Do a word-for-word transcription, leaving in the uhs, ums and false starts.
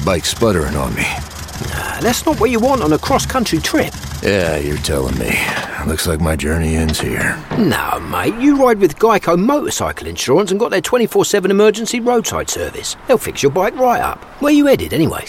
bike's sputtering on me. Nah, that's not what you want on a cross-country trip. Yeah, you're telling me. Looks like my journey ends here. No, mate, you ride with Geico Motorcycle Insurance and got their twenty-four seven emergency roadside service. They'll fix your bike right up. Where you headed, anyway?